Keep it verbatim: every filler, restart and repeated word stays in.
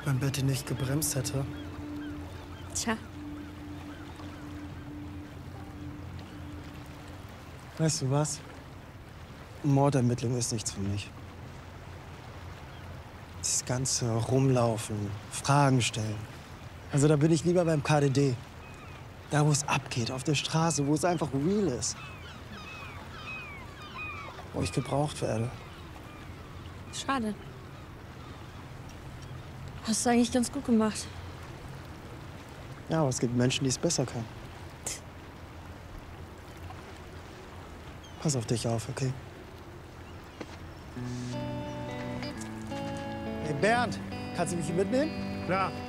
Wenn Betty nicht gebremst hätte. Tja. Weißt du was? Mordermittlung ist nichts für mich. Das ganze Rumlaufen, Fragen stellen. Also da bin ich lieber beim K D D. Da, wo es abgeht, auf der Straße, wo es einfach real ist. Wo ich gebraucht werde. Schade. Hast du eigentlich ganz gut gemacht. Ja, aber es gibt Menschen, die es besser können. Pass auf dich auf, okay? Hey Bernd, kannst du mich mitnehmen? Klar.